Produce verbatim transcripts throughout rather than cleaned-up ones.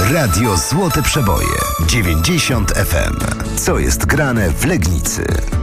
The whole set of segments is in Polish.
Radio Złote Przeboje dziewięćdziesiąt F M. Co jest grane w Legnicy?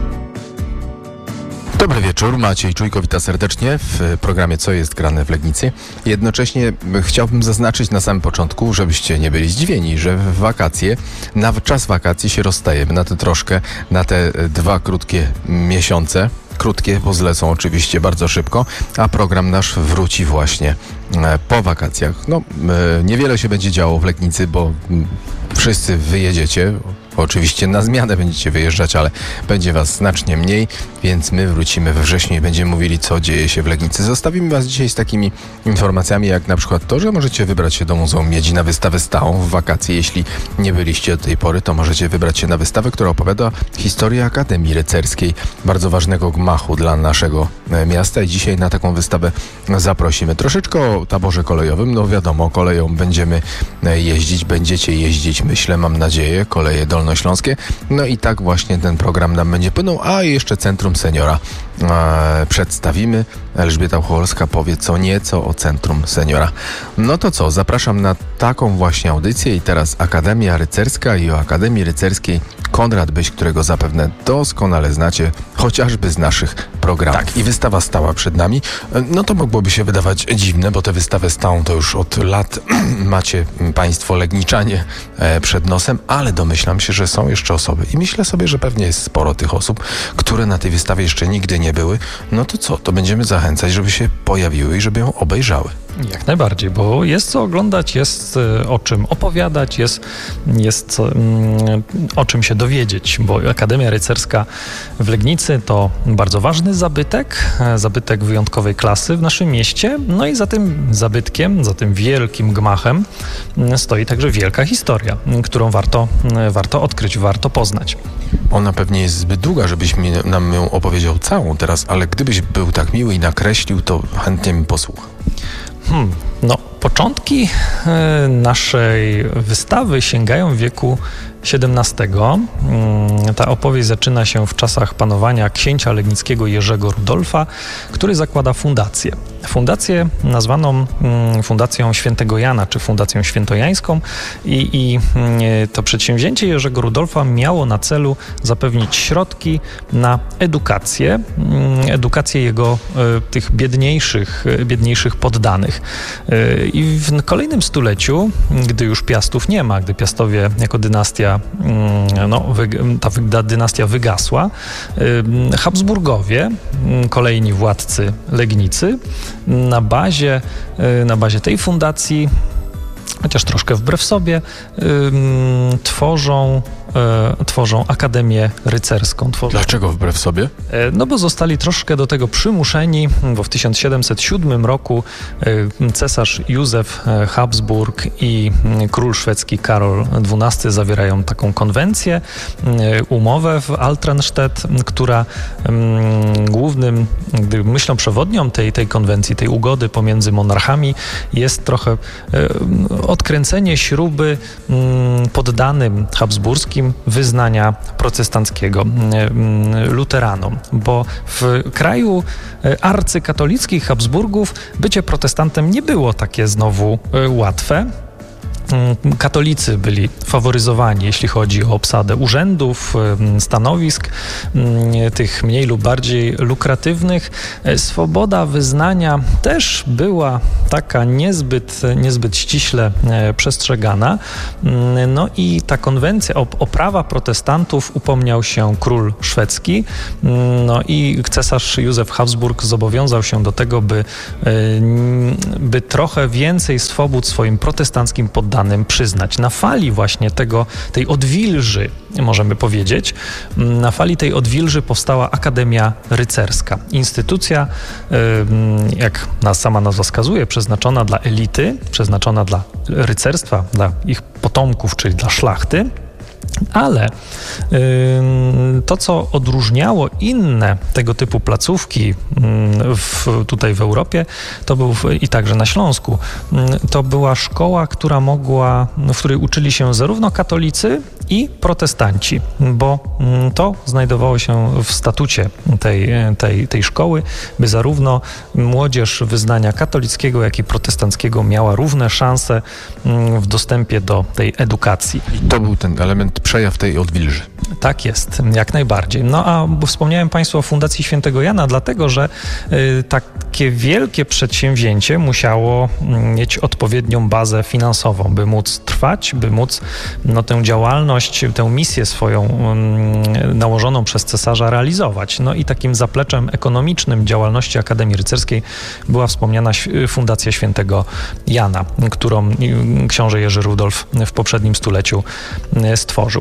Dobry wieczór, Maciej Czujko, witam serdecznie w programie Co jest grane w Legnicy. Jednocześnie chciałbym zaznaczyć na samym początku, żebyście nie byli zdziwieni, że w wakacje, na czas wakacji się rozstajemy na tę troszkę, na te dwa krótkie miesiące. Krótkie, bo zlecą oczywiście bardzo szybko, a program nasz wróci właśnie po wakacjach. No, niewiele się będzie działo w Legnicy, bo wszyscy wyjedziecie. Oczywiście na zmianę będziecie wyjeżdżać, ale będzie was znacznie mniej, więc my wrócimy we wrześniu i będziemy mówili, co dzieje się w Legnicy. Zostawimy was dzisiaj z takimi informacjami, jak na przykład to, że możecie wybrać się do Muzeum Miedzi na wystawę stałą w wakacje. Jeśli nie byliście do tej pory, to możecie wybrać się na wystawę, która opowiada historię Akademii Rycerskiej, bardzo ważnego gmachu dla naszego miasta, i dzisiaj na taką wystawę zaprosimy. Troszeczkę o taborze kolejowym, no wiadomo, koleją będziemy jeździć, będziecie jeździć, myślę, mam nadzieję, koleje dolnośląskie. No i tak właśnie ten program nam będzie płynął, a jeszcze Centrum Seniora e, przedstawimy. Elżbieta Ucholska powie co nieco o Centrum Seniora. No to co, zapraszam na taką właśnie audycję i teraz Akademia Rycerska i o Akademii Rycerskiej Konrad Byś, którego zapewne doskonale znacie, chociażby z naszych programów. Tak, i wystawa stała przed nami. No to mogłoby się wydawać dziwne, bo tę wystawę stałą to już od lat macie państwo legniczanie przed nosem, ale domyślam się, że są jeszcze osoby i myślę sobie, że pewnie jest sporo tych osób, które na tej wystawie jeszcze nigdy nie były. No to co, to będziemy zachęcać, żeby się pojawiły i żeby ją obejrzały. Jak najbardziej, bo jest co oglądać, jest o czym opowiadać, jest, jest mm, o czym się dowiedzieć, bo Akademia Rycerska w Legnicy to bardzo ważny zabytek, zabytek wyjątkowej klasy w naszym mieście, no i za tym zabytkiem, za tym wielkim gmachem stoi także wielka historia, którą warto, warto odkryć, warto poznać. Ona pewnie jest zbyt długa, żebyś mi, nam ją opowiedział całą teraz, ale gdybyś był tak miły i nakreślił, to chętnie bym posłuchał. Hmm, no, początki y, naszej wystawy sięgają wieku siedemnastego. Y, ta opowieść zaczyna się w czasach panowania księcia legnickiego Jerzego Rudolfa, który zakłada fundację. Fundację nazwaną y, Fundacją Świętego Jana, czy Fundacją Świętojańską, i, i y, to przedsięwzięcie Jerzego Rudolfa miało na celu zapewnić środki na edukację, y, edukację jego y, tych biedniejszych, y, biedniejszych poddanych. Y, I w kolejnym stuleciu, gdy już Piastów nie ma, gdy Piastowie jako dynastia, y, no, wy, ta, ta dynastia wygasła, y, Habsburgowie, y, kolejni władcy Legnicy, na bazie, na bazie tej fundacji, chociaż troszkę wbrew sobie, yy, tworzą, yy, tworzą Akademię Rycerską. Tworzą. Dlaczego wbrew sobie? Yy, no bo zostali troszkę do tego przymuszeni, bo w tysiąc siedemset siódmym roku yy, cesarz Józef Habsburg i yy, król szwedzki Karol dwunasty zawierają taką konwencję, yy, umowę w Altenstedt, która yy, głównym, gdy myślą przewodnią tej, tej konwencji, tej ugody pomiędzy monarchami jest trochę yy, odkręcenie śruby poddanym habsburskim wyznania protestanckiego, luteranom, bo w kraju arcykatolickich Habsburgów bycie protestantem nie było takie znowu łatwe. Katolicy byli faworyzowani, jeśli chodzi o obsadę urzędów, stanowisk, tych mniej lub bardziej lukratywnych. Swoboda wyznania też była taka niezbyt, niezbyt ściśle przestrzegana. No i ta konwencja o, o prawa protestantów upomniał się król szwedzki. No i cesarz Józef Habsburg zobowiązał się do tego, by, by trochę więcej swobód swoim protestanckim poddanym przyznać. Na fali właśnie tego, tej odwilży, możemy powiedzieć, na fali tej odwilży powstała Akademia Rycerska. Instytucja, jak sama nazwa wskazuje, przeznaczona dla elity, przeznaczona dla rycerstwa, dla ich potomków, czyli dla szlachty. Ale yy, to, co odróżniało inne tego typu placówki yy, w, tutaj w Europie, to był w, i także na Śląsku, yy, to była szkoła, która mogła, w której uczyli się zarówno katolicy, i protestanci, bo to znajdowało się w statucie tej, tej, tej szkoły, by zarówno młodzież wyznania katolickiego, jak i protestanckiego miała równe szanse w dostępie do tej edukacji. I to był ten element, przejaw tej odwilży. Tak jest, jak najbardziej. No a wspomniałem Państwu o Fundacji Świętego Jana, dlatego że y, takie wielkie przedsięwzięcie musiało mieć odpowiednią bazę finansową, by móc trwać, by móc no, tę działalność, tę misję swoją y, nałożoną przez cesarza realizować. No i takim zapleczem ekonomicznym działalności Akademii Rycerskiej była wspomniana Fundacja Świętego Jana, którą książę Jerzy Rudolf w poprzednim stuleciu stworzył.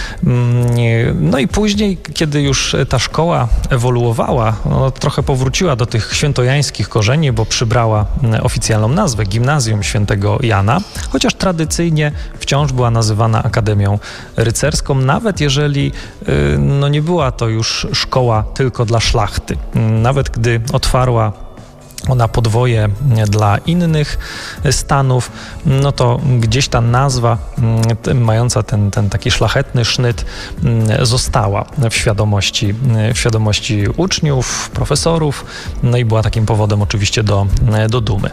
No i później, kiedy już ta szkoła ewoluowała, no, trochę powróciła do tych świętojańskich korzeni, bo przybrała oficjalną nazwę Gimnazjum Świętego Jana, chociaż tradycyjnie wciąż była nazywana Akademią Rycerską, nawet jeżeli no, nie była to już szkoła tylko dla szlachty. Nawet gdy otwarła ona podwoje dla innych stanów, no to gdzieś ta nazwa mająca ten, ten taki szlachetny sznyt została w świadomości, w świadomości uczniów, profesorów, no i była takim powodem oczywiście do, do dumy.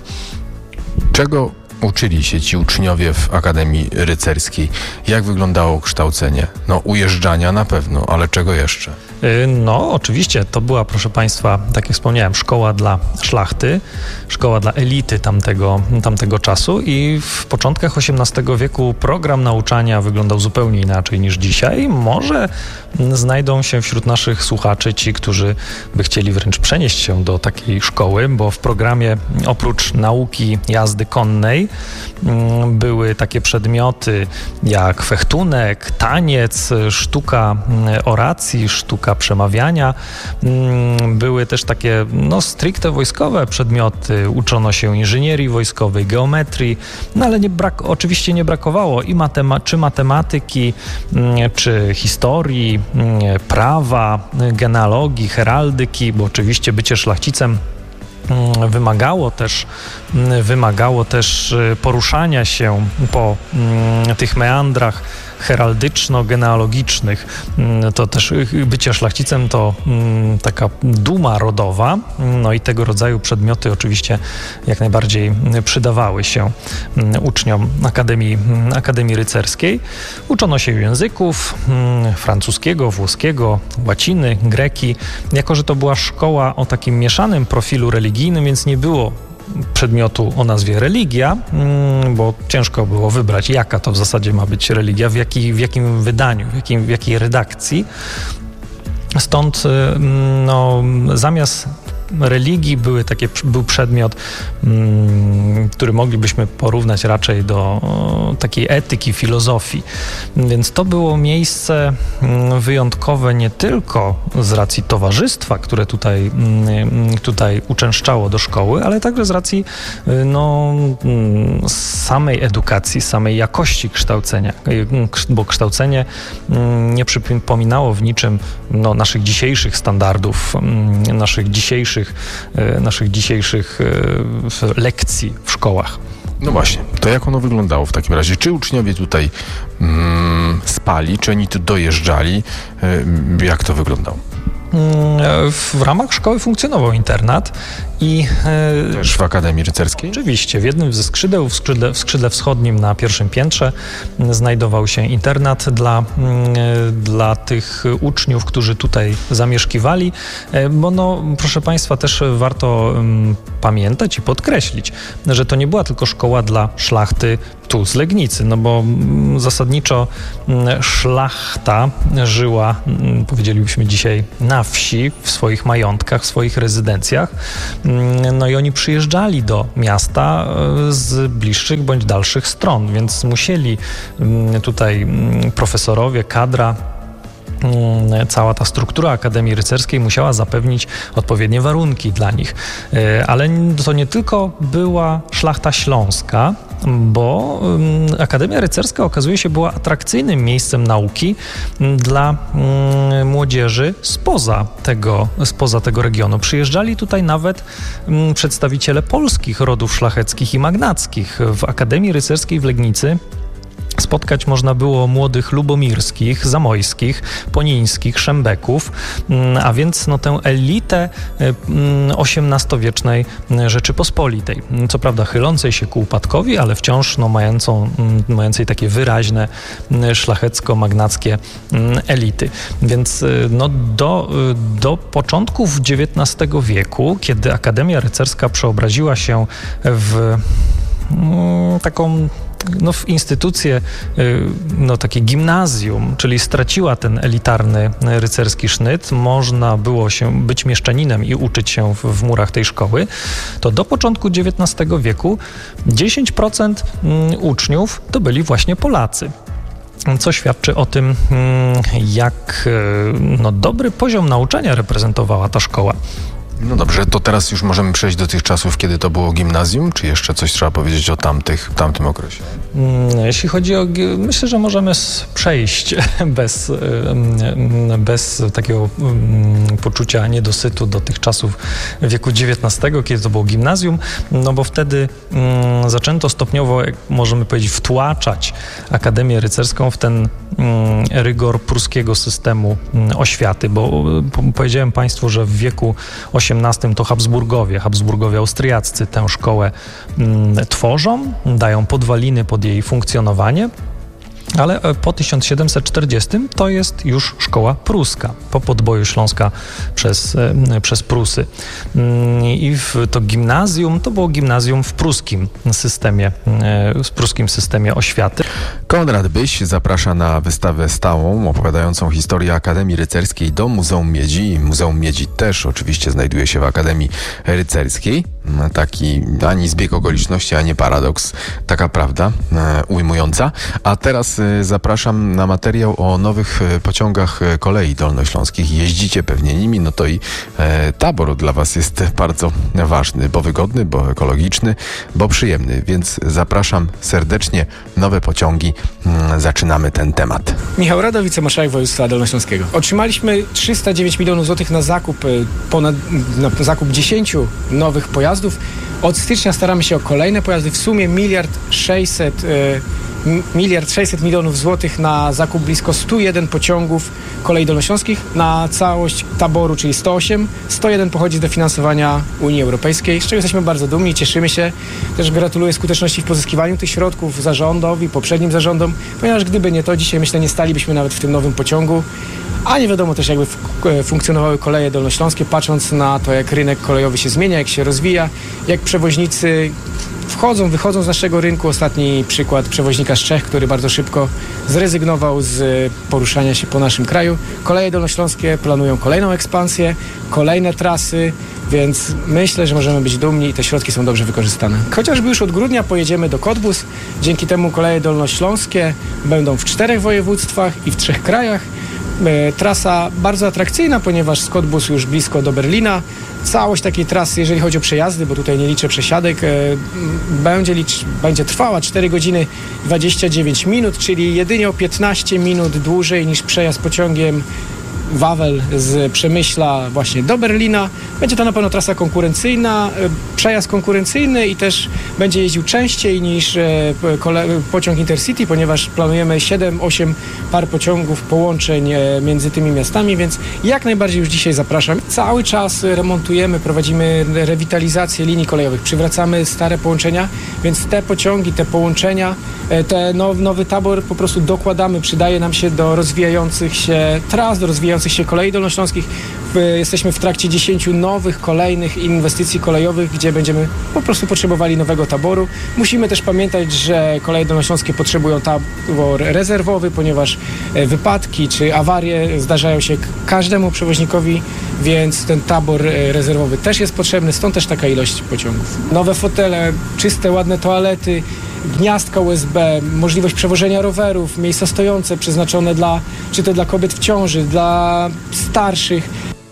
Czego uczyli się ci uczniowie w Akademii Rycerskiej? Jak wyglądało kształcenie? No ujeżdżania na pewno, ale czego jeszcze? No, oczywiście, to była, proszę Państwa, tak jak wspomniałem, szkoła dla szlachty, szkoła dla elity tamtego, tamtego czasu i w początkach osiemnastego wieku program nauczania wyglądał zupełnie inaczej niż dzisiaj. Może znajdą się wśród naszych słuchaczy ci, którzy by chcieli wręcz przenieść się do takiej szkoły, bo w programie oprócz nauki jazdy konnej były takie przedmioty jak fechtunek, taniec, sztuka oracji, sztuka przemawiania. Były też takie no, stricte wojskowe przedmioty. Uczono się inżynierii wojskowej, geometrii, no ale nie brak, oczywiście nie brakowało i matema- czy matematyki, czy historii, prawa, genealogii, heraldyki, bo oczywiście bycie szlachcicem wymagało też, wymagało też poruszania się po tych meandrach heraldyczno-genealogicznych. To też bycie szlachcicem to taka duma rodowa, no i tego rodzaju przedmioty oczywiście jak najbardziej przydawały się uczniom Akademii, Akademii Rycerskiej. Uczono się języków francuskiego, włoskiego, łaciny, greki. Jako że to była szkoła o takim mieszanym profilu religijnym, więc nie było przedmiotu o nazwie religia, bo ciężko było wybrać, jaka to w zasadzie ma być religia, w, jaki, w jakim wydaniu, w, jakim, w jakiej redakcji. Stąd no, zamiast religii były takie, był przedmiot, mm, który moglibyśmy porównać raczej do o, takiej etyki, filozofii. Więc to było miejsce mm, wyjątkowe nie tylko z racji towarzystwa, które tutaj, mm, tutaj uczęszczało do szkoły, ale także z racji no, mm, samej edukacji, samej jakości kształcenia, bo kształcenie mm, nie przypominało w niczym no, naszych dzisiejszych standardów, mm, naszych dzisiejszych naszych dzisiejszych lekcji w szkołach. No właśnie, to jak ono wyglądało w takim razie? Czy uczniowie tutaj mm, spali, czy oni tu dojeżdżali? Jak to wyglądało? W ramach szkoły funkcjonował internat i... Też w Akademii Rycerskiej? Oczywiście. W jednym ze skrzydeł, w skrzydle, w skrzydle wschodnim na pierwszym piętrze znajdował się internat dla, dla tych uczniów, którzy tutaj zamieszkiwali, bo no, proszę Państwa, też warto um, pamiętać i podkreślić, że to nie była tylko szkoła dla szlachty tu z Legnicy, no bo um, zasadniczo um, szlachta żyła, um, powiedzielibyśmy dzisiaj, na wsi, w swoich majątkach, w swoich rezydencjach. No i oni przyjeżdżali do miasta z bliższych bądź dalszych stron, więc musieli tutaj profesorowie, kadra, cała ta struktura Akademii Rycerskiej musiała zapewnić odpowiednie warunki dla nich. Ale to nie tylko była szlachta śląska, bo Akademia Rycerska okazuje się była atrakcyjnym miejscem nauki dla młodzieży spoza tego, spoza tego regionu. Przyjeżdżali tutaj nawet przedstawiciele polskich rodów szlacheckich i magnackich. W Akademii Rycerskiej w Legnicy Spotkać można było młodych lubomirskich, zamojskich, ponińskich, szembeków, a więc no, tę elitę osiemnastowiecznej Rzeczypospolitej. Co prawda chylącej się ku upadkowi, ale wciąż no, mającą, mającej takie wyraźne szlachecko-magnackie elity. Więc no, do, do początków dziewiętnastego wieku, kiedy Akademia Rycerska przeobraziła się w mm, taką no, w instytucję, no, takie gimnazjum, czyli straciła ten elitarny rycerski sznyt, można było się być mieszczaninem i uczyć się w, w murach tej szkoły, to do początku dziewiętnastego wieku dziesięć procent uczniów to byli właśnie Polacy. Co świadczy o tym, jak no, dobry poziom nauczania reprezentowała ta szkoła. No dobrze, to teraz już możemy przejść do tych czasów, kiedy to było gimnazjum, czy jeszcze coś trzeba powiedzieć o tamtych, tamtym okresie? Jeśli chodzi o... Myślę, że możemy przejść bez, bez takiego poczucia niedosytu do tych czasów wieku dziewiętnastego, kiedy to było gimnazjum, no bo wtedy zaczęto stopniowo, jak możemy powiedzieć, wtłaczać Akademię Rycerską w ten rygor pruskiego systemu oświaty, bo powiedziałem Państwu, że w wieku osiemnastym to Habsburgowie, Habsburgowie austriaccy tę szkołę mm, tworzą, dają podwaliny pod jej funkcjonowanie, ale po tysiąc siedemset czterdziestym to jest już szkoła pruska, po podboju Śląska przez, przez Prusy. I w, to gimnazjum, to było gimnazjum w pruskim systemie, w pruskim systemie oświaty. Konrad Byś zaprasza na wystawę stałą opowiadającą historię Akademii Rycerskiej do Muzeum Miedzi. Muzeum Miedzi też oczywiście znajduje się w Akademii Rycerskiej. Taki ani zbieg okoliczności, ani paradoks. Taka prawda e, ujmująca. A teraz e, zapraszam na materiał o nowych e, pociągach kolei dolnośląskich. Jeździcie pewnie nimi, no to i e, tabor dla Was jest bardzo ważny, bo wygodny, bo ekologiczny, bo przyjemny. Więc zapraszam serdecznie. Nowe pociągi. Mm, zaczynamy ten temat. Michał Rado, wicemarszałek województwa dolnośląskiego. Otrzymaliśmy trzysta dziewięć milionów złotych na zakup, ponad, na zakup dziesięciu nowych pojazdów. Od stycznia staramy się o kolejne pojazdy. W sumie miliard sześćset, miliard sześćset milionów złotych na zakup blisko stu jeden pociągów kolei dolnośląskich. Na całość taboru, czyli sto osiem. sto jeden pochodzi z dofinansowania Unii Europejskiej, z czego jesteśmy bardzo dumni, cieszymy się. Też gratuluję skuteczności w pozyskiwaniu tych środków zarządowi, poprzednim zarządom, ponieważ gdyby nie to, dzisiaj myślę, nie stalibyśmy nawet w tym nowym pociągu. A nie wiadomo też, jakby funkcjonowały koleje dolnośląskie, patrząc na to, jak rynek kolejowy się zmienia, jak się rozwija, jak przewoźnicy wchodzą, wychodzą z naszego rynku. Ostatni przykład przewoźnika z Czech, który bardzo szybko zrezygnował z poruszania się po naszym kraju. Koleje dolnośląskie planują kolejną ekspansję, kolejne trasy, więc myślę, że możemy być dumni i te środki są dobrze wykorzystane. Chociażby już od grudnia pojedziemy do Cottbus. Dzięki temu koleje dolnośląskie będą w czterech województwach i w trzech krajach. Trasa bardzo atrakcyjna, ponieważ z Cottbusu już blisko do Berlina. Całość takiej trasy, jeżeli chodzi o przejazdy, bo tutaj nie liczę przesiadek, będzie, licz, będzie trwała cztery godziny dwadzieścia dziewięć minut, czyli jedynie o piętnaście minut dłużej niż przejazd pociągiem Wawel z Przemyśla właśnie do Berlina. Będzie to na pewno trasa konkurencyjna, przejazd konkurencyjny i też będzie jeździł częściej niż pociąg Intercity, ponieważ planujemy siedem osiem par pociągów, połączeń między tymi miastami, więc jak najbardziej już dzisiaj zapraszam. Cały czas remontujemy, prowadzimy rewitalizację linii kolejowych, przywracamy stare połączenia, więc te pociągi, te połączenia, ten now, nowy tabor po prostu dokładamy, przydaje nam się do rozwijających się tras, do rozwijających się kolei dolnośląskich. Jesteśmy w trakcie dziesięciu nowych, kolejnych inwestycji kolejowych, gdzie będziemy po prostu potrzebowali nowego taboru. Musimy też pamiętać, że koleje dolnośląskie potrzebują tabor rezerwowy, ponieważ wypadki czy awarie zdarzają się każdemu przewoźnikowi, więc ten tabor rezerwowy też jest potrzebny, stąd też taka ilość pociągów. Nowe fotele, czyste, ładne toalety, gniazdka U S B, możliwość przewożenia rowerów, miejsca stojące przeznaczone dla, czy to dla kobiet w ciąży, dla starszych.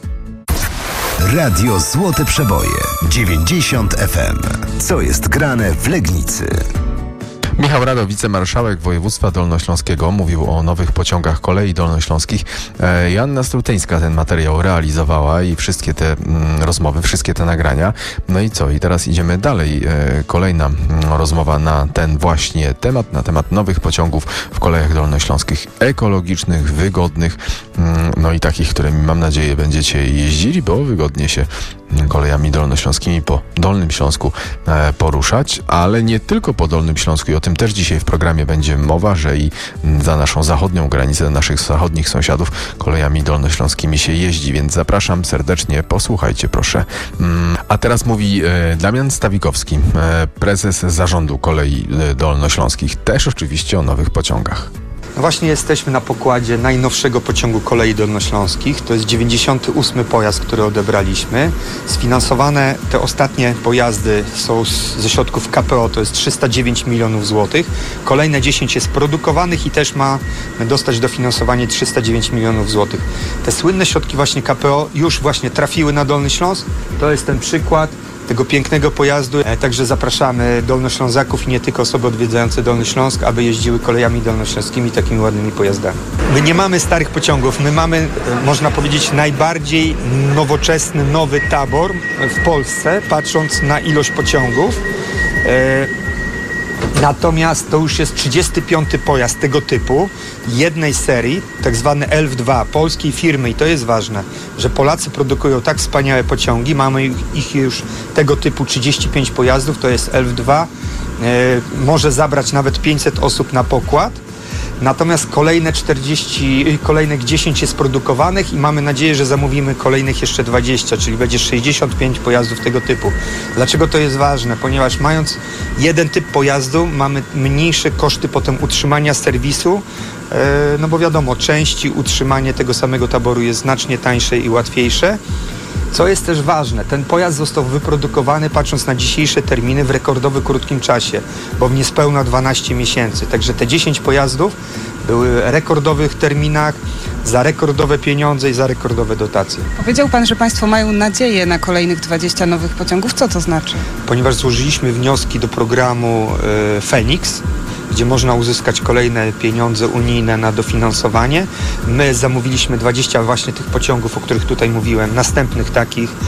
Radio Złote Przeboje dziewięćdziesiąt F M. Co jest grane w Legnicy? Michał Michał Rado, wicemarszałek województwa dolnośląskiego, mówił o nowych pociągach kolei dolnośląskich. E, Joanna Strutyńska ten materiał realizowała i wszystkie te mm, rozmowy, wszystkie te nagrania. No i co? I teraz idziemy dalej. E, kolejna mm, rozmowa na ten właśnie temat, na temat nowych pociągów w kolejach dolnośląskich, ekologicznych, wygodnych, mm, no i takich, którymi mam nadzieję będziecie jeździli, bo wygodnie się kolejami dolnośląskimi po Dolnym Śląsku e, poruszać, ale nie tylko po Dolnym Śląsku i o tym też dzisiaj w programie będzie mowa, że i za naszą zachodnią granicę, naszych zachodnich sąsiadów kolejami dolnośląskimi się jeździ, więc zapraszam serdecznie, posłuchajcie proszę. Mm, a teraz mówi e, Damian Stawikowski, e, prezes zarządu kolei e, dolnośląskich, też oczywiście o nowych pociągach. No właśnie jesteśmy na pokładzie najnowszego pociągu kolei dolnośląskich. To jest dziewięćdziesiąty ósmy pojazd, który odebraliśmy. Sfinansowane te ostatnie pojazdy są z, ze środków K P O, to jest trzysta dziewięć milionów złotych. Kolejne dziesięć jest produkowanych i też ma dostać dofinansowanie trzysta dziewięć milionów złotych. Te słynne środki właśnie K P O już właśnie trafiły na Dolny Śląsk. To jest ten przykład tego pięknego pojazdu. Także zapraszamy Dolnoślązaków i nie tylko osoby odwiedzające Dolny Śląsk, aby jeździły kolejami dolnośląskimi takimi ładnymi pojazdami. My nie mamy starych pociągów, my mamy, można powiedzieć, najbardziej nowoczesny, nowy tabor w Polsce, patrząc na ilość pociągów. Natomiast to już jest trzydziesty piąty pojazd tego typu, jednej serii, tak zwany L F dwa, polskiej firmy, i to jest ważne, że Polacy produkują tak wspaniałe pociągi, mamy ich już tego typu trzydzieści pięć pojazdów, to jest L F dwa, e, może zabrać nawet pięćset osób na pokład. Natomiast kolejne czterdzieści, kolejnych dziesięć jest produkowanych i mamy nadzieję, że zamówimy kolejnych jeszcze dwadzieścia, czyli będzie sześćdziesiąt pięć pojazdów tego typu. Dlaczego to jest ważne? Ponieważ mając jeden typ pojazdu, mamy mniejsze koszty potem utrzymania serwisu, no bo wiadomo, części, utrzymanie tego samego taboru jest znacznie tańsze i łatwiejsze. Co jest też ważne, ten pojazd został wyprodukowany, patrząc na dzisiejsze terminy, w rekordowo krótkim czasie, bo w niespełna dwanaście miesięcy. Także te dziesięć pojazdów były w rekordowych terminach, za rekordowe pieniądze i za rekordowe dotacje. Powiedział pan, że państwo mają nadzieję na kolejnych dwadzieścia nowych pociągów. Co to znaczy? Ponieważ złożyliśmy wnioski do programu y, Feniks, gdzie można uzyskać kolejne pieniądze unijne na dofinansowanie. My zamówiliśmy dwadzieścia właśnie tych pociągów, o których tutaj mówiłem, następnych takich e,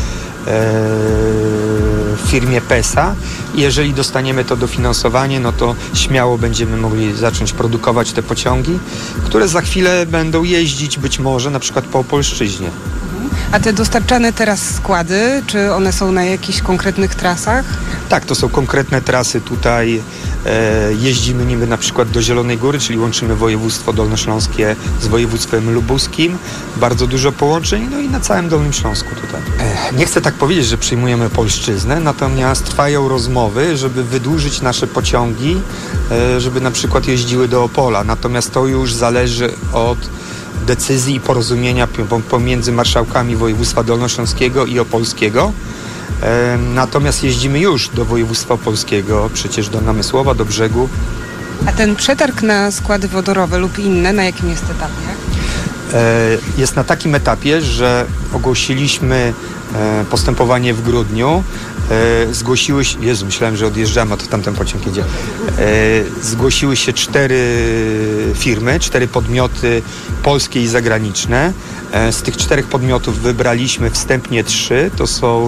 w firmie PESA. I jeżeli dostaniemy to dofinansowanie, no to śmiało będziemy mogli zacząć produkować te pociągi, które za chwilę będą jeździć być może na przykład po Opolszczyźnie. A te dostarczane teraz składy, czy one są na jakichś konkretnych trasach? Tak, to są konkretne trasy. Tutaj e, jeździmy niby na przykład do Zielonej Góry, czyli łączymy województwo dolnośląskie z województwem lubuskim. Bardzo dużo połączeń, no i na całym Dolnym Śląsku tutaj. E, nie chcę tak powiedzieć, że przyjmujemy Opolszczyznę, natomiast trwają rozmowy, żeby wydłużyć nasze pociągi, e, żeby na przykład jeździły do Opola. Natomiast to już zależy od decyzji i porozumienia pomiędzy marszałkami województwa dolnośląskiego i opolskiego. E, natomiast jeździmy już do województwa opolskiego, przecież do Namysłowa, do Brzegu. A ten przetarg na składy wodorowe lub inne, na jakim jest etapie? E, jest na takim etapie, że ogłosiliśmy e, postępowanie w grudniu. E, zgłosiły się, Jezu, myślałem, że odjeżdżamy, a to tamten pociąg jedzie. E, zgłosiły się cztery firmy, cztery podmioty polskie i zagraniczne. E, z tych czterech podmiotów wybraliśmy wstępnie trzy. To są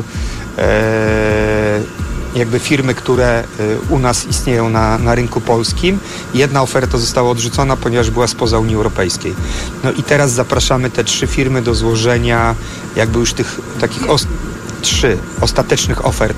e, jakby firmy, które u nas istnieją na, na rynku polskim. Jedna oferta została odrzucona, ponieważ była spoza Unii Europejskiej. No i teraz zapraszamy te trzy firmy do złożenia jakby już tych takich os- trzy ostatecznych ofert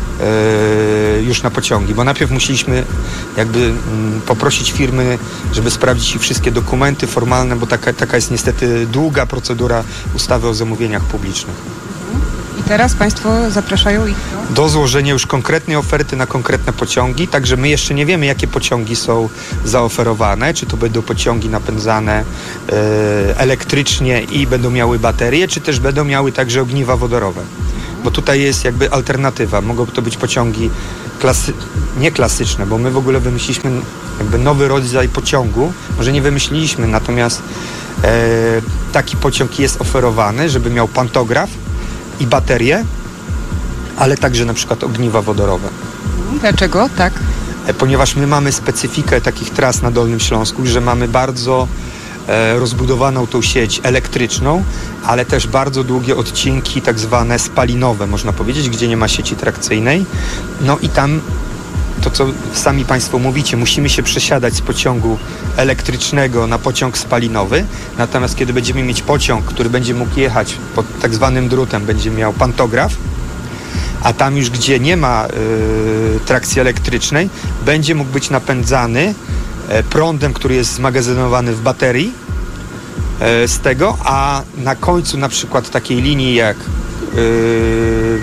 yy, już na pociągi, bo najpierw musieliśmy jakby yy, poprosić firmy, żeby sprawdzić ich wszystkie dokumenty formalne, bo taka, taka jest niestety długa procedura ustawy o zamówieniach publicznych. I teraz państwo zapraszają ich do? Do złożenia już konkretnej oferty na konkretne pociągi, także my jeszcze nie wiemy, jakie pociągi są zaoferowane, czy to będą pociągi napędzane e, elektrycznie i będą miały baterie, czy też będą miały także ogniwa wodorowe. Bo tutaj jest jakby alternatywa. Mogą to być pociągi klasy- nie klasyczne, bo my w ogóle wymyśliliśmy jakby nowy rodzaj pociągu. Może nie wymyśliliśmy, natomiast e, taki pociąg jest oferowany, żeby miał pantograf i baterie, ale także na przykład ogniwa wodorowe. Dlaczego? Tak. ponieważ my mamy specyfikę takich tras na Dolnym Śląsku, że mamy bardzo rozbudowaną tą sieć elektryczną, ale też bardzo długie odcinki tak zwane spalinowe, można powiedzieć, gdzie nie ma sieci trakcyjnej. No i tam to, co sami Państwo mówicie, musimy się przesiadać z pociągu elektrycznego na pociąg spalinowy, natomiast kiedy będziemy mieć pociąg, który będzie mógł jechać pod tak zwanym drutem, będzie miał pantograf, a tam już gdzie nie ma y, trakcji elektrycznej, będzie mógł być napędzany prądem, który jest zmagazynowany w baterii e, z tego, a na końcu na przykład takiej linii jak yy,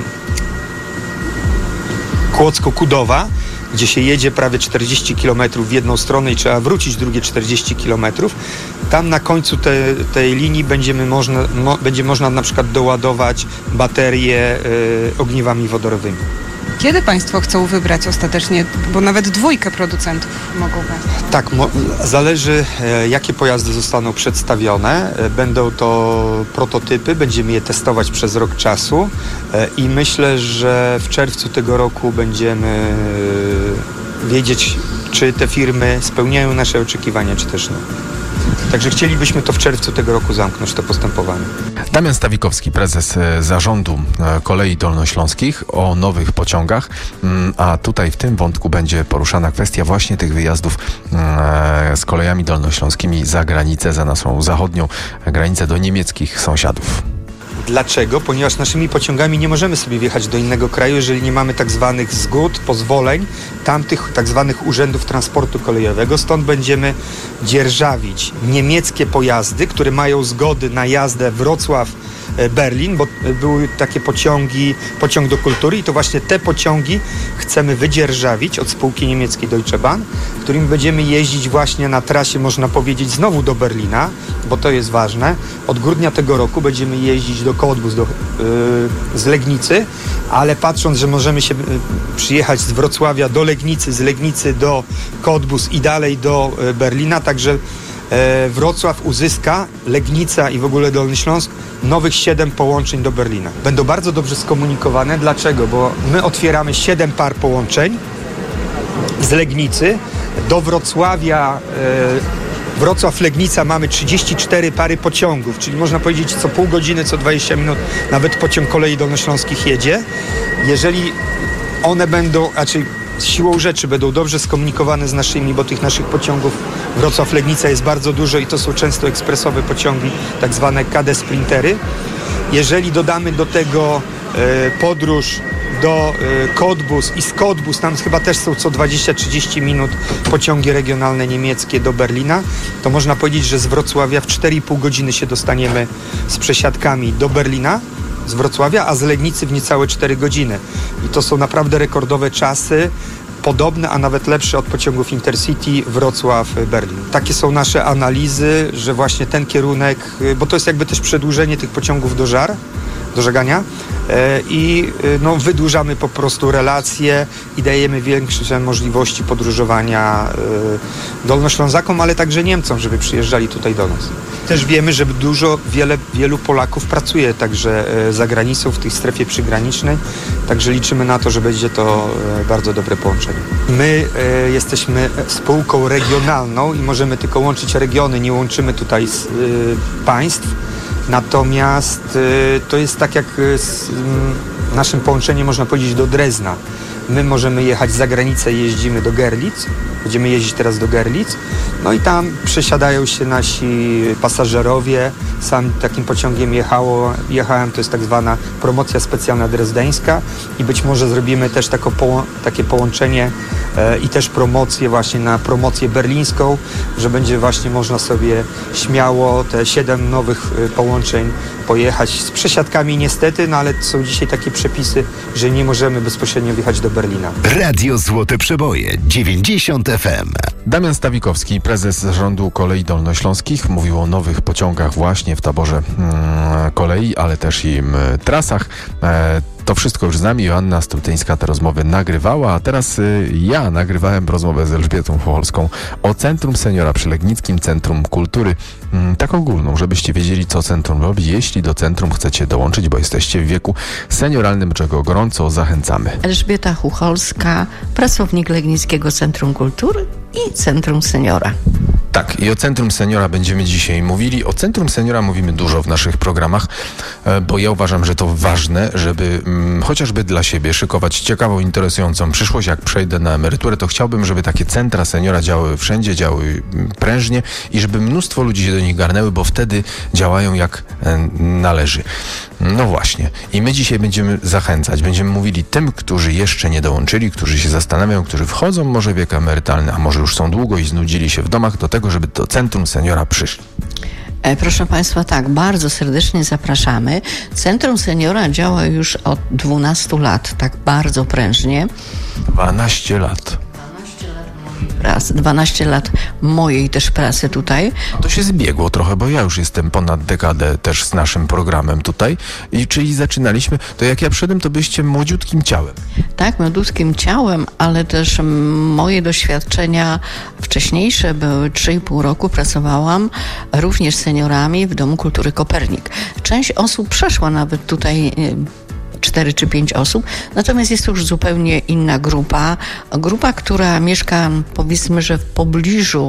Kłodzko-Kudowa, gdzie się jedzie prawie czterdzieści kilometrów w jedną stronę i trzeba wrócić drugie czterdzieści kilometrów, tam na końcu te, tej linii będziemy można, mo, będzie można na przykład doładować baterie yy, ogniwami wodorowymi. Kiedy Państwo chcą wybrać ostatecznie, bo nawet dwójkę producentów mogą wejść? Tak, mo- zależy e, jakie pojazdy zostaną przedstawione. E, będą to prototypy, będziemy je testować przez rok czasu e, i myślę, że w czerwcu tego roku będziemy e, wiedzieć, czy te firmy spełniają nasze oczekiwania, czy też nie. Także chcielibyśmy to w czerwcu tego roku zamknąć, to postępowanie. Damian Stawikowski, prezes zarządu Kolei Dolnośląskich, o nowych pociągach, a tutaj w tym wątku będzie poruszana kwestia właśnie tych wyjazdów z kolejami dolnośląskimi za granicę, za naszą zachodnią granicę do niemieckich sąsiadów. Dlaczego? Ponieważ naszymi pociągami nie możemy sobie wjechać do innego kraju, jeżeli nie mamy tak zwanych zgód, pozwoleń, tamtych tak zwanych urzędów transportu kolejowego. Stąd będziemy dzierżawić niemieckie pojazdy, które mają zgody na jazdę Wrocław-Berlin, bo były takie pociągi, pociąg do kultury i to właśnie te pociągi chcemy wydzierżawić od spółki niemieckiej Deutsche Bahn, którymi będziemy jeździć właśnie na trasie, można powiedzieć, znowu do Berlina, bo to jest ważne. Od grudnia tego roku będziemy jeździć do Cottbus, do, yy, z Legnicy, ale patrząc, że możemy się yy, przyjechać z Wrocławia do Legnicy, z Legnicy do Cottbus i dalej do yy, Berlina, także yy, Wrocław uzyska, Legnica i w ogóle Dolny Śląsk, nowych siedem połączeń do Berlina. Będą bardzo dobrze skomunikowane. Dlaczego? Bo my otwieramy siedem par połączeń z Legnicy do Wrocławia, yy, Wrocław-Legnica mamy trzydzieści cztery pary pociągów, czyli można powiedzieć co pół godziny, co dwadzieścia minut nawet pociąg Kolei Dolnośląskich jedzie. Jeżeli one będą, znaczy siłą rzeczy będą dobrze skomunikowane z naszymi, bo tych naszych pociągów Wrocław-Legnica jest bardzo dużo i to są często ekspresowe pociągi, tak zwane K D Sprintery. Jeżeli dodamy do tego e, podróż do y, Cottbus i z Cottbus, tam chyba też są co dwadzieścia trzydzieści minut pociągi regionalne niemieckie do Berlina, to można powiedzieć, że z Wrocławia w cztery i pół godziny się dostaniemy z przesiadkami do Berlina z Wrocławia, a z Legnicy w niecałe cztery godziny. I to są naprawdę rekordowe czasy, podobne, a nawet lepsze od pociągów Intercity Wrocław-Berlin. Takie są nasze analizy, że właśnie ten kierunek, bo to jest jakby też przedłużenie tych pociągów do Żar, do Żegania i no, wydłużamy po prostu relacje i dajemy większe możliwości podróżowania Dolnoślązakom, ale także Niemcom, żeby przyjeżdżali tutaj do nas. Też wiemy, że dużo, wiele, wielu Polaków pracuje także za granicą, w tej strefie przygranicznej, także liczymy na to, że będzie to bardzo dobre połączenie. My e, jesteśmy spółką regionalną i możemy tylko łączyć regiony, nie łączymy tutaj z, e, państw. Natomiast y, to jest tak jak z y, naszym połączeniem, można powiedzieć, do Drezna. My możemy jechać za granicę, jeździmy do Görlitz, będziemy jeździć teraz do Görlitz, no i tam przesiadają się nasi pasażerowie. Sam takim pociągiem jechało, jechałem, to jest tak zwana promocja specjalna drezdeńska i być może zrobimy też tako poło- takie połączenie e, i też promocję właśnie na promocję berlińską, że będzie właśnie można sobie śmiało te siedem nowych e, połączeń pojechać z przesiadkami niestety, no ale są dzisiaj takie przepisy, że nie możemy bezpośrednio wjechać do Berlina. Radio Złote Przeboje dziewięćdziesiąt F M. Damian Stawikowski, prezes zarządu Kolei Dolnośląskich, mówił o nowych pociągach właśnie w taborze mm, kolei, ale też i mm, trasach. E, To wszystko już z nami. Joanna Strutyńska te rozmowy nagrywała, a teraz y, ja nagrywałem rozmowę z Elżbietą Chucholską o Centrum Seniora przy Legnickim Centrum Kultury. Mm, tak ogólną, żebyście wiedzieli, co centrum robi, jeśli do centrum chcecie dołączyć, bo jesteście w wieku senioralnym, czego gorąco zachęcamy. Elżbieta Chucholska, pracownik Legnickiego Centrum Kultury i Centrum Seniora. Tak, i o Centrum Seniora będziemy dzisiaj mówili. O Centrum Seniora mówimy dużo w naszych programach, bo ja uważam, że to ważne, żeby mm, chociażby dla siebie szykować ciekawą, interesującą przyszłość. Jak przejdę na emeryturę, to chciałbym, żeby takie centra seniora działały wszędzie, działały prężnie i żeby mnóstwo ludzi się do nich garnęły, bo wtedy działają jak e, należy. No właśnie. I my dzisiaj będziemy zachęcać, będziemy mówili tym, którzy jeszcze nie dołączyli, którzy się zastanawiają, którzy wchodzą może w wiek emerytalny, a może już są długo i znudzili się w domach, do tego, żeby do Centrum Seniora przyszli. Proszę Państwa, tak, bardzo serdecznie zapraszamy. Centrum Seniora działa już od dwunastu lat, tak bardzo prężnie. dwanaście lat. Pracy, dwanaście lat mojej też pracy tutaj. To się zbiegło trochę, bo ja już jestem ponad dekadę też z naszym programem tutaj. I czyli zaczynaliśmy, to jak ja przyszedłem, to byście młodziutkim ciałem. Tak, młodziutkim ciałem, ale też moje doświadczenia wcześniejsze były trzy i pół roku. Pracowałam również z seniorami w Domu Kultury Kopernik. Część osób przeszła nawet tutaj cztery czy pięć osób, natomiast jest to już zupełnie inna grupa. Grupa, która mieszka, powiedzmy, że w pobliżu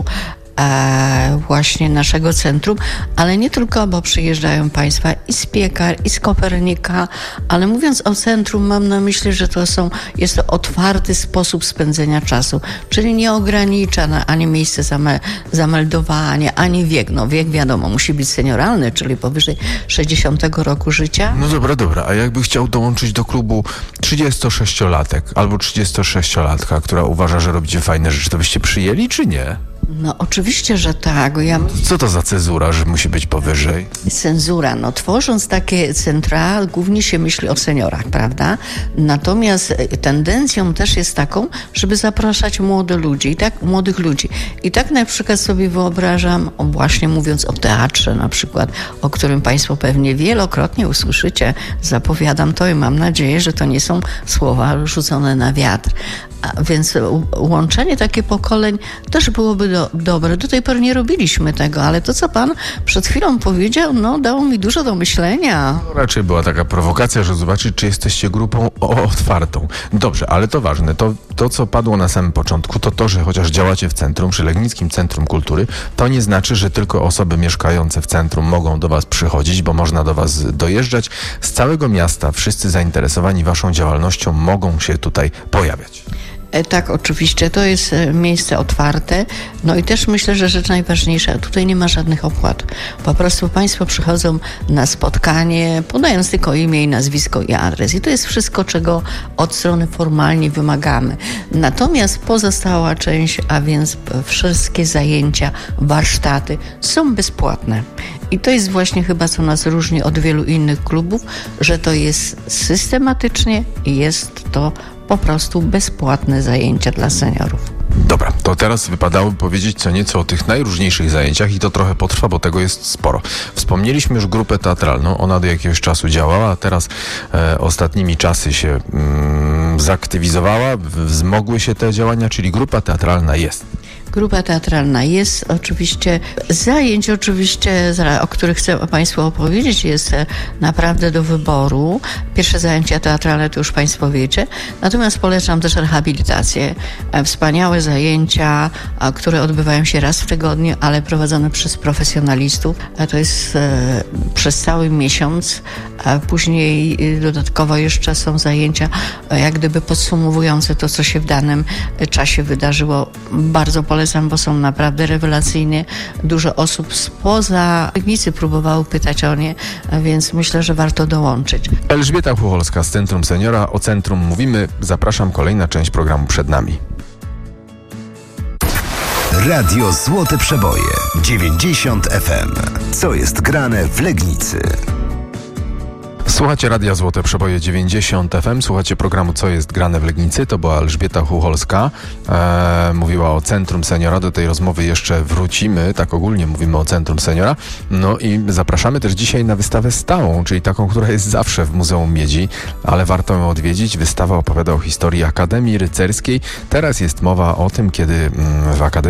e, właśnie naszego centrum, ale nie tylko, bo przyjeżdżają Państwa i z Piekar, i z Kopernika, ale mówiąc o centrum, mam na myśli, że to są, jest to otwarty sposób spędzenia czasu, czyli nie ogranicza na ani miejsce zame, zameldowania, ani wiek. No wiek wiadomo, musi być senioralny, czyli powyżej sześćdziesiątego roku życia. No dobra, dobra, a jakby chciał dołączyć do klubu trzydziestosześciolatek albo trzydziestosześciolatka, która uważa, że robicie fajne rzeczy, to byście przyjęli, czy nie? No oczywiście, że tak. Ja... Co to za cezura, że musi być powyżej? Cenzura. No tworząc takie centra, głównie się myśli o seniorach, prawda? Natomiast tendencją też jest taką, żeby zapraszać młode ludzi, i tak, młodych ludzi. I tak na przykład sobie wyobrażam, właśnie mówiąc o teatrze na przykład, o którym Państwo pewnie wielokrotnie usłyszycie, zapowiadam to i mam nadzieję, że to nie są słowa rzucone na wiatr. A więc łączenie takie pokoleń też byłoby do, dobre. Do tej pory nie robiliśmy tego, ale to, co Pan przed chwilą powiedział, no dało mi dużo do myślenia. No, raczej była taka prowokacja, że zobaczyć, czy jesteście grupą otwartą. Dobrze, ale to ważne. To, to, co padło na samym początku, to to, że chociaż działacie w centrum, przy Legnickim Centrum Kultury, to nie znaczy, że tylko osoby mieszkające w centrum mogą do Was przychodzić, bo można do Was dojeżdżać. Z całego miasta wszyscy zainteresowani Waszą działalnością mogą się tutaj pojawiać. Tak, oczywiście, to jest miejsce otwarte. No i też myślę, że rzecz najważniejsza, tutaj nie ma żadnych opłat. Po prostu Państwo przychodzą na spotkanie, podając tylko imię i nazwisko i adres. I to jest wszystko, czego od strony formalnie wymagamy. Natomiast pozostała część, a więc wszystkie zajęcia, warsztaty są bezpłatne. I to jest właśnie chyba, co nas różni od wielu innych klubów, że to jest systematycznie i jest to po prostu bezpłatne zajęcia dla seniorów. Dobra, to teraz wypadałoby powiedzieć co nieco o tych najróżniejszych zajęciach i to trochę potrwa, bo tego jest sporo. Wspomnieliśmy już grupę teatralną, ona do jakiegoś czasu działała, a teraz e, ostatnimi czasy się mm, zaktywizowała, wzmogły się te działania, czyli grupa teatralna jest. Grupa teatralna jest oczywiście, zajęć oczywiście, o których chcę Państwu opowiedzieć, jest naprawdę do wyboru. Pierwsze zajęcia teatralne to już Państwo wiecie, natomiast polecam też rehabilitację. Wspaniałe zajęcia, które odbywają się raz w tygodniu, ale prowadzone przez profesjonalistów. To jest e, przez cały miesiąc, a później dodatkowo jeszcze są zajęcia jak gdyby podsumowujące to, co się w danym czasie wydarzyło. Bardzo polecam, bo są naprawdę rewelacyjne. Dużo osób spoza Legnicy próbowało pytać o nie, więc myślę, że warto dołączyć. Elżbieta Chucholska z Centrum Seniora. O Centrum mówimy. Zapraszam, kolejna część programu przed nami. Radio Złote Przeboje dziewięćdziesiąt F M. Co jest grane w Legnicy? Słuchacie Radia Złote Przeboje dziewięćdziesiąt F M, słuchacie programu Co jest grane w Legnicy. To była Elżbieta Chucholska, e, mówiła o Centrum Seniora. Do tej rozmowy jeszcze wrócimy, tak ogólnie mówimy o Centrum Seniora. No i zapraszamy też dzisiaj na wystawę stałą, czyli taką, która jest zawsze w Muzeum Miedzi, ale warto ją odwiedzić. Wystawa opowiada o historii Akademii Rycerskiej. Teraz jest mowa o tym, kiedy w Akademii